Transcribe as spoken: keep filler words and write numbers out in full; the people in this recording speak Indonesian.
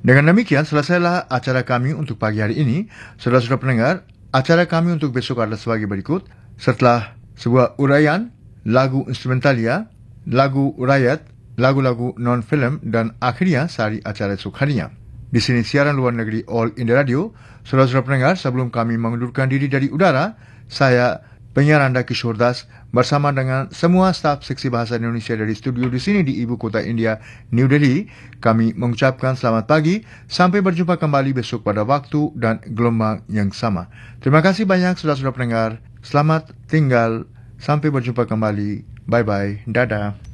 Dengan demikian, selesailah acara kami untuk pagi hari ini. Saudara-saudara pendengar, acara kami untuk besok adalah sebagai berikut. Setelah sebuah uraian, lagu instrumentalia, lagu rakyat, lagu-lagu non-film, dan akhirnya sehari acara esok harinya. Di sini siaran luar negeri All India Radio. Saudara-saudara pendengar, sebelum kami mengundurkan diri dari udara, saya penyiar anda Kishore Das bersama dengan semua staf Seksi Bahasa Indonesia dari studio di sini di ibu kota India, New Delhi, kami mengucapkan selamat pagi. Sampai berjumpa kembali besok pada waktu dan gelombang yang sama. Terima kasih banyak saudara-saudara pendengar. Selamat tinggal. Sampai berjumpa kembali. Bye-bye. Dadah.